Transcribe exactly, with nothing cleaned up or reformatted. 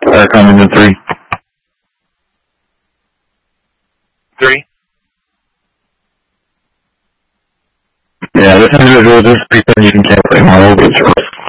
Fire coming in three. Three? Yeah, this individual is just pretend you can calculate my over.